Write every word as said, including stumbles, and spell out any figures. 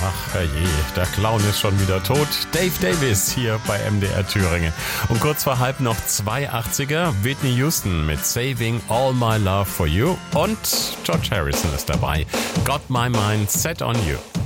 Ach herrje, der Clown ist schon wieder tot. Dave Davis hier bei M D R Thüringen. Und kurz vor halb noch zwei achtziger, Whitney Houston mit Saving All My Love For You und George Harrison ist dabei. Got My Mind Set On You.